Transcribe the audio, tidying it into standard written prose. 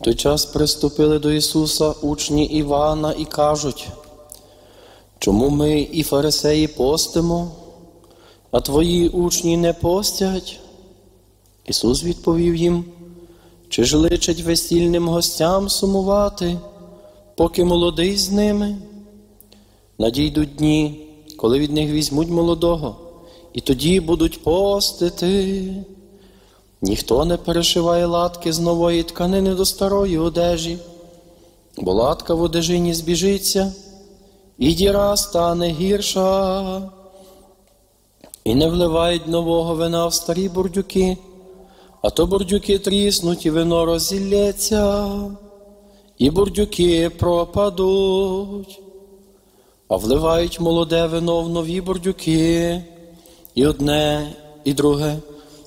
той час приступили до Ісуса учні Івана і кажуть: «Чому ми і фарисеї постимо, а твої учні не постять?» Ісус відповів їм: «Чи ж личить весільним гостям сумувати, поки молодий з ними? Надійдуть дні, коли від них візьмуть молодого, і тоді будуть постити. Ніхто не перешиває латки з нової тканини до старої одежі, бо латка в одежині збіжиться, і діра стане гірша. І не вливають нового вина в старі бурдюки, а то бурдюки тріснуть, і вино розілється, і бурдюки пропадуть. А вливають молоде вино в нові бурдюки, і одне, і друге